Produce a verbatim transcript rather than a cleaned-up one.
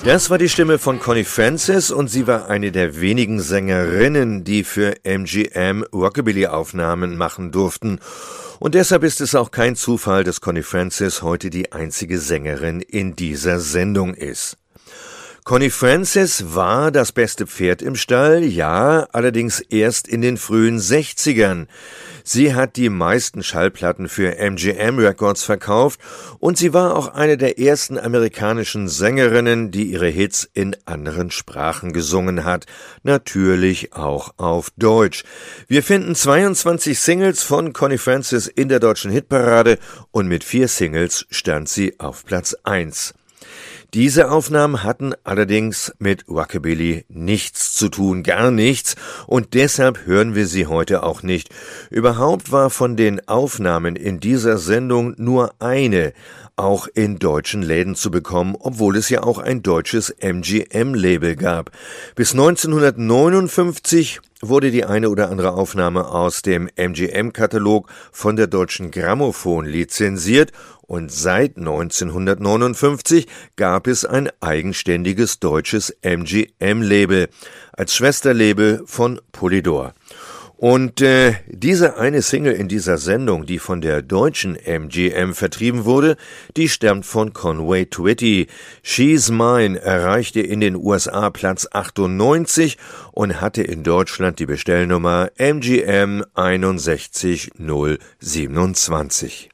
Das war die Stimme von Connie Francis und sie war eine der wenigen Sängerinnen, die für M G M Rockabilly-Aufnahmen machen durften. Und deshalb ist es auch kein Zufall, dass Connie Francis heute die einzige Sängerin in dieser Sendung ist. Connie Francis war das beste Pferd im Stall, ja, allerdings erst in den frühen sechzigern. Sie hat die meisten Schallplatten für M G M Records verkauft und sie war auch eine der ersten amerikanischen Sängerinnen, die ihre Hits in anderen Sprachen gesungen hat, natürlich auch auf Deutsch. Wir finden zweiundzwanzig Singles von Connie Francis in der deutschen Hitparade und mit vier Singles stand sie auf Platz eins. Diese Aufnahmen hatten allerdings mit Rockabilly nichts zu tun, gar nichts, und deshalb hören wir sie heute auch nicht. Überhaupt war von den Aufnahmen in dieser Sendung nur eine auch in deutschen Läden zu bekommen, obwohl es ja auch ein deutsches M G M-Label gab. Bis neunzehnhundertneunundfünfzig wurde die eine oder andere Aufnahme aus dem M G M-Katalog von der Deutschen Grammophon lizenziert und seit neunzehnhundertneunundfünfzig gab es ein eigenständiges deutsches M G M-Label als Schwesterlabel von Polydor. Und äh, diese eine Single in dieser Sendung, die von der deutschen M G M vertrieben wurde, die stammt von Conway Twitty. She's Mine erreichte in den U S A Platz achtundneunzig und hatte in Deutschland die Bestellnummer M G M sechs eins null zwei sieben.